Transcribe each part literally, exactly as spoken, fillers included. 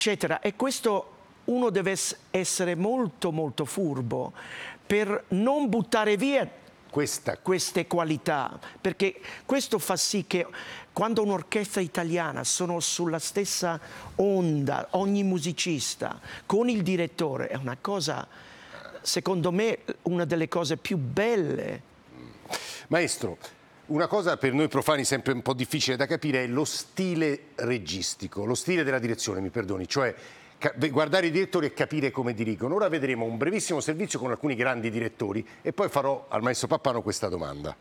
eccetera. E questo uno deve essere molto molto furbo per non buttare via Questa. queste qualità, perché questo fa sì che quando un'orchestra italiana sono sulla stessa onda, ogni musicista con il direttore, è una cosa, secondo me, una delle cose più belle. Maestro, una cosa per noi profani sempre un po' difficile da capire è lo stile registico, lo stile della direzione, mi perdoni, cioè guardare i direttori e capire come dirigono. Ora vedremo un brevissimo servizio con alcuni grandi direttori e poi farò al maestro Pappano questa domanda.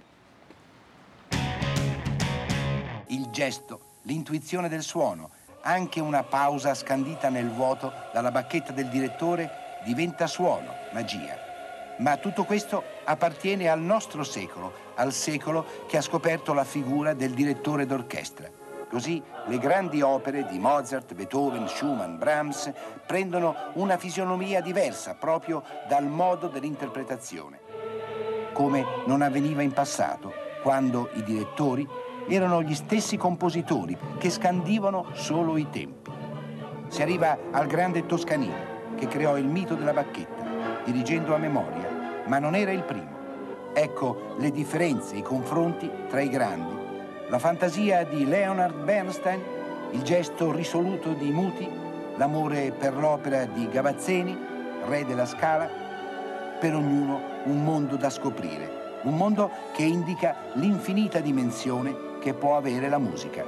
Il gesto, l'intuizione del suono, anche una pausa scandita nel vuoto dalla bacchetta del direttore diventa suono, magia. Ma tutto questo appartiene al nostro secolo, al secolo che ha scoperto la figura del direttore d'orchestra. Così le grandi opere di Mozart, Beethoven, Schumann, Brahms prendono una fisionomia diversa proprio dal modo dell'interpretazione, come non avveniva in passato, quando i direttori erano gli stessi compositori che scandivano solo i tempi. Si arriva al grande Toscanini, che creò il mito della bacchetta, dirigendo a memoria, ma non era il primo. Ecco le differenze, i confronti tra i grandi. La fantasia di Leonard Bernstein, il gesto risoluto di Muti, l'amore per l'opera di Gavazzeni, re della Scala, per ognuno un mondo da scoprire, un mondo che indica l'infinita dimensione che può avere la musica.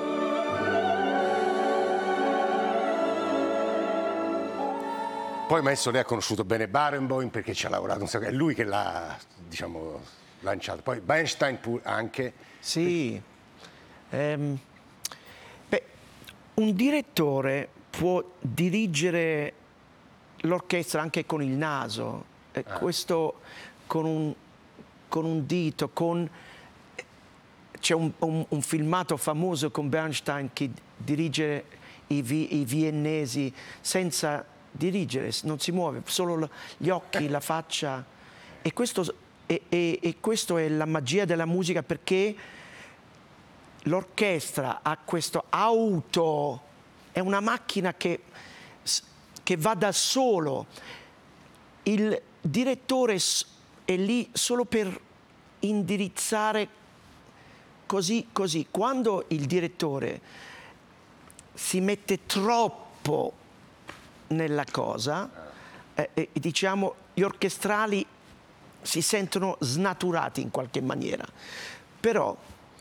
Poi maestro lei ha conosciuto bene Barenboim perché ci ha lavorato, è lui che l'ha, diciamo, lanciato. Poi Bernstein pure anche. Sì. Um, beh, un direttore può dirigere l'orchestra anche con il naso, eh, ah. questo con un, con un dito, con... C'è un, un, un filmato famoso con Bernstein che dirige i, vi, i viennesi senza dirigere, non si muove, solo gli occhi, la faccia. E questo, e, e, e questo è la magia della musica, perché l'orchestra ha questo auto, è una macchina che, che va da solo. Il direttore è lì solo per indirizzare così, così. Quando il direttore si mette troppo nella cosa, eh, eh, diciamo, gli orchestrali si sentono snaturati in qualche maniera. Però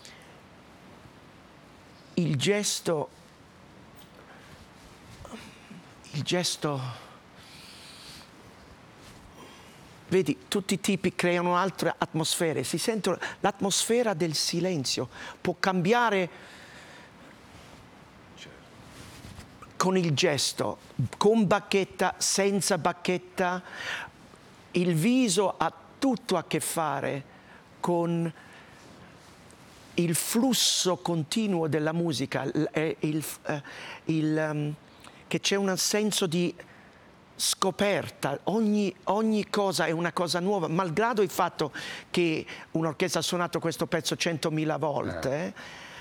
il gesto, il gesto, vedi, tutti i tipi creano altre atmosfere, si sentono, l'atmosfera del silenzio può cambiare con il gesto, con bacchetta, senza bacchetta. Il viso ha tutto a che fare con il flusso continuo della musica, il, il, il, um, che c'è un senso di scoperta, ogni, ogni cosa è una cosa nuova, malgrado il fatto che un'orchestra ha suonato questo pezzo centomila volte,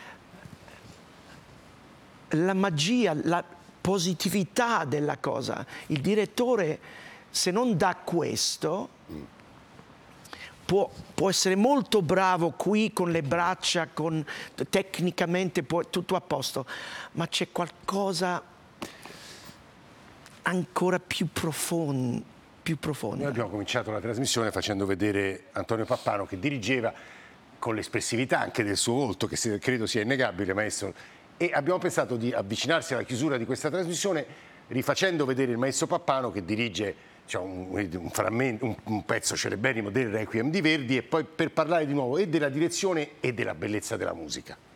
eh. la magia, la positività della cosa, il direttore, se non dà questo, Può, può essere molto bravo qui con le braccia, con, tecnicamente può, tutto a posto, ma c'è qualcosa ancora più profondo, più profondo. Noi abbiamo cominciato la trasmissione facendo vedere Antonio Pappano che dirigeva con l'espressività anche del suo volto, che credo sia innegabile, maestro, e abbiamo pensato di avvicinarsi alla chiusura di questa trasmissione rifacendo vedere il maestro Pappano che dirige, cioè un, un, frammento, un, un pezzo celeberrimo del Requiem di Verdi, e poi per parlare di nuovo e della direzione e della bellezza della musica.